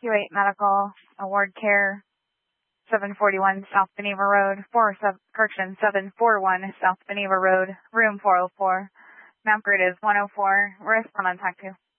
Q8 Medical, Award Care, 741 South Beneva Road, 741 South Beneva Road, room 404. Mount grid is 104. Where's someone talk to?